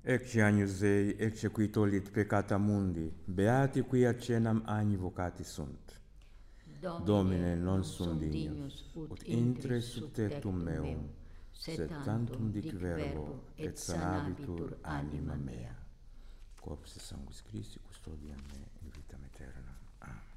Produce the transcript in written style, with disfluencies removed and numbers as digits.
Ecce agnus Dei, ecce qui tollit peccata mundi, beati qui accenam agni vocati sunt. Domine non sum dignus, ut intre sub tectum meum, sed tantum dic verbo, et sanabitur anima mea. Corpus et sanguis Christi custodiam me in vitam aeternam. Amen.